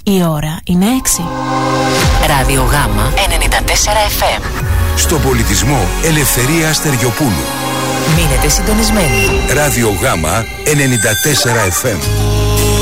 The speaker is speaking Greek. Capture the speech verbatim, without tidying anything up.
Η ώρα είναι έξι. Ράδιο Γάμα ενενήντα τέσσερα εφ εμ. Στο πολιτισμό Ελευθερία Στεριοπούλου. Μείνετε συντονισμένοι. Ράδιο Γάμα ενενήντα τέσσερα εφ εμ.